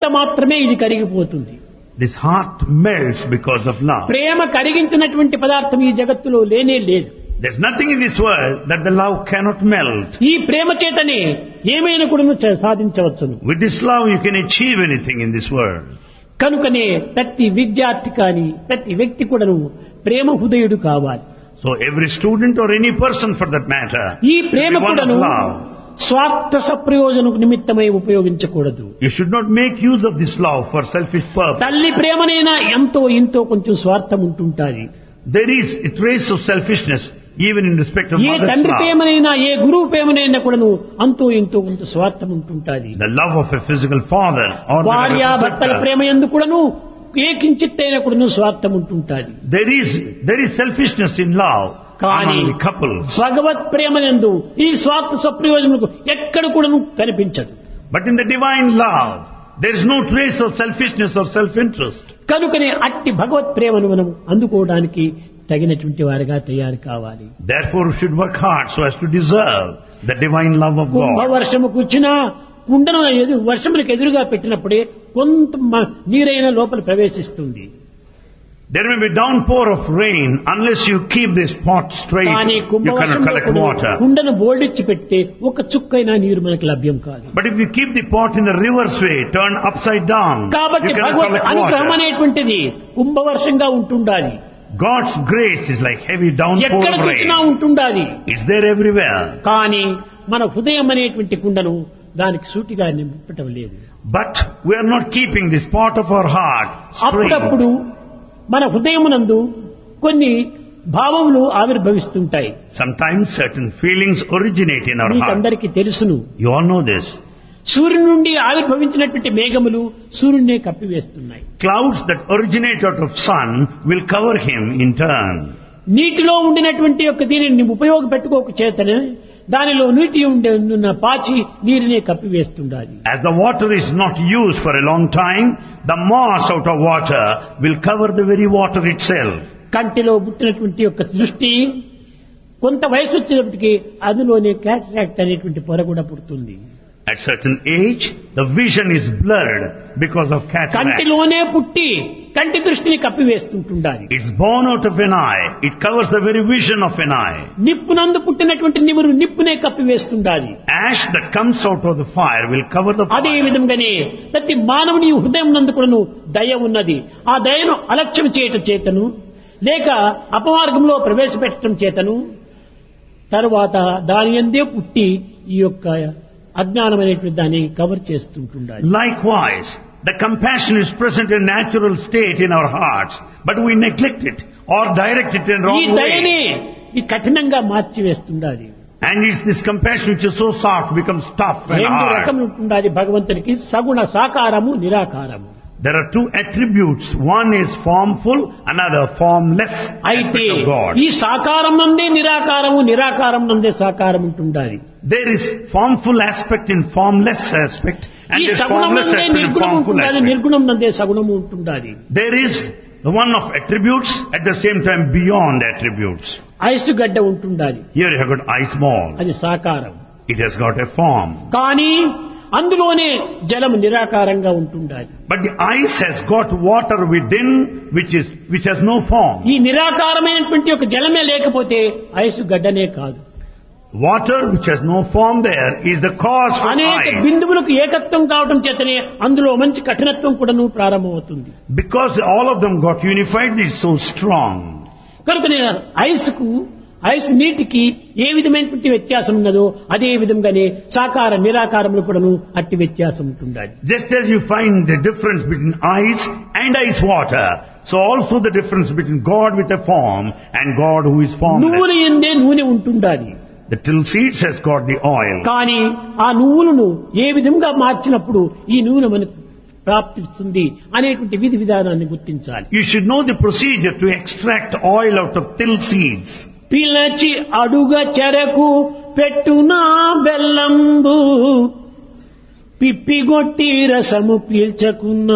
మాత్రమే ఇది కరిగిపోతుంది. This heart melts because of love. ప్రేమ కరిగించినటువంటి పదార్థం ఈ జగత్తులో లేనే లేదు. There's nothing in this world that the love cannot melt. ఈ ప్రేమ చేతనే ఏమైనా కూడా సాధించవచ్చును. With this love you can achieve anything in this world. కనుకనే ప్రతి విద్యార్థి కానీ ప్రతి వ్యక్తి కూడాను ప్రేమ హృదయుడు కావాలి. So every student or any person for that matter, ఈ ప్రేమ everyone of కూడాను love. స్వార్థ సప్రయోజన నిమిత్తమై ఉపయోగించకూడదు. You should not make use of this love for selfish purpose. తల్లి ప్రేమనైనా ఎంతో ఇంతో కొంచెం స్వార్థం ఉంటుంటాది. There is a trace of selfishness even in respect of A mother's తండ్రి love. ప్రేమనైనా ఏ గురువు ప్రేమనైనా కూడాను అంతో ఇంతో కొంత స్వార్థం ఉంటుంటాది. The love of a physical father or the భార్య love of a భర్తల sister. ప్రేమ యందు కూడాను ఏ కించిత్తైనా కూడాను స్వార్థం ఉంటుంటాది. There is selfishness in love కానీ among the couples. భగవత్ ప్రేమనందు ఈ స్వార్థ స్వప్రయోజనకు ఎక్కడ కూడాను కనిపించదు. But in the divine love, there is no trace of selfishness or self-interest. కనుకనే అట్టి భగవత్ ప్రేమను మనం అందుకోవడానికి తగినటువంటి వారిగా తయారు కావాలి. Therefore we should work hard so as to deserve the divine love of Kumbh God. వర్షము కూర్చున్నా కుండను వర్షములకు ఎదురుగా పెట్టినప్పుడే కొంత నీరైన లోపల ప్రవేశిస్తుంది. There may be downpour of rain unless you keep this pot straight. కానీ You cannot కుంభవర్షంలో collect water. కుండను బోర్డిచ్చి పెడితే ఒక చుక్కైనా నీరు మనకు లభ్యం కాదు. But if you keep the pot in the reverse way, turned upside down, కాబట్టి you cannot భగవత్ collect అనుగ్రహం water. అనేటువంటిది కుంభవర్షంగా ఉంటుండాలి. God's grace is like heavy downpour ఎక్కడ of చూసినా rain. ఉంటుండాలి. It's there everywhere. కానీ మన హృదయం అనేటువంటి కుండను దానికి సూటిగా నింపటం లేదు. But we are not keeping this pot of our heart అప్పుడప్పుడు straight. మన హృదయమునందు కొన్ని భావములు ఆవిర్భవిస్తుంటాయి. Sometimes certain feelings originate in our heart. మీకందరికీ తెలుసును. You all know this. సూర్యుని నుండి ఆవిర్భవించినటువంటి మేఘములు సూర్యుడినే కప్పివేస్తున్నాయి. Clouds that originate out of sun will cover him in turn. నీటిలో ఉండినటువంటి యొక్క దీనిని ఉపయోగపెట్టుకోక చేతనే దానిలో నీటి ఉన్న పాచి నీరునే కప్పివేస్తుండాలి. As the water is not used for a long time, the moss out of water will cover the very water itself. కంటిలో పుట్టినటువంటి యొక్క దృష్టి కొంత వయసు వచ్చినప్పటికీ అందులోనే క్యాటరాక్ట్ అనేటువంటి పొర కూడా పుడుతుంది. At certain age, the vision is blurred because of cataract. కంటిలోనే పుట్టి కంటి దృష్టిని కప్పివేస్తుంటుండాలి. It's born out of an eye. It covers the very vision of an eye. నిప్పునందు పుట్టినటువంటి నిమురు నిప్పునే కప్పివేస్తుండాలి. Ash that comes out of the fire will cover the అదే fire. విధంగానే ప్రతి మానవుని హృదయం నందు కూడాను దయ ఉన్నది. ఆ దయను అలక్ష్యం చేయటం చేతను లేక అపమార్గంలో ప్రవేశపెట్టడం చేతను తరువాత దాని యందే పుట్టి ఈ యొక్క అజ్ఞానం అనేటువంటి దాన్ని cover చేస్తుంటుండాలి. Likewise, the compassion is present in natural state in our hearts, but we neglect it or direct it in ఈ wrong దయనే way. ఈ కఠినంగా మార్చివేస్తుండాలి. And it's this compassion which is so soft becomes tough and రెండు hard. రకములు ఉంటుండాలి భగవంతునికి సగుణ సాకారము నిరాకారము. There are two attributes. One is formful, another formless అయితే aspect of God. ఈ సాకారం నందే నిరాకారము నిరాకారం నందే సాకారం ఉంటుండాలి. There is formful aspect in formless aspect, and ఈ there is సగుణం formless నందే aspect in నిర్గుణం formful ఉంటుండాలి, aspect. నిర్గుణం నందే సగుణము ఉంటుండాలి. There is the one of attributes, at the same time beyond attributes. Ice గడ్డ ఉంటుండాలి, Here you have got ice ball. అది సాకారం. It has got a form. కానీ అందులోనే జలం నిరాకారంగా ఉంటుండాలి. But the ice has got water within which has no form. ఈ నిరాకారమైనటువంటి ఒక జలమే లేకపోతే ఐసు గడ్డనే కాదు. Water which has no form there is the cause for అనేక ice. బిందువులకు ఏకత్వం కావడం చేతనే అందులో మంచి కఠినత్వం కూడాను ప్రారంభమవుతుంది. Because all of them got unified, it is so strong. కనుక ఐస్ నీటికి ఏ విధమైనటువంటి వ్యత్యాసం ఉన్నదో అదే విధంగానే సాకార నిరాకారములు కూడాను అట్టి వ్యత్యాసం ఉంటుండాలి. Just as you find the difference between ice and ice water, so also the difference between God with a form and God who is formless. నువ్వులు ఎందే నూనె ఉంటుండాలి. The till seeds has got the oil. కానీ ఆ నువ్వులను ఏ విధంగా మార్చినప్పుడు ఈ నూనె మనకు ప్రాప్తిస్తుంది అనేటువంటి విధి విధానాన్ని గుర్తించాలి. You should know the procedure to extract oil out of till seeds. పిలచి అడుగ చెరకు పెట్టునా బెల్లంబు పిప్పిగొట్టి రసము పీల్చకున్నా.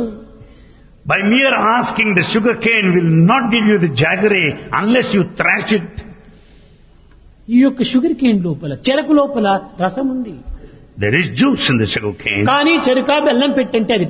By mere asking, the sugar cane will not give you the jaggery unless you thrash it. ఈ యొక్క షుగర్ కేన్ లోపల చెరకు లోపల రసం ఉంది. There is juice in the sugar cane. కానీ చెరుక బెల్లం పెట్టంటే అది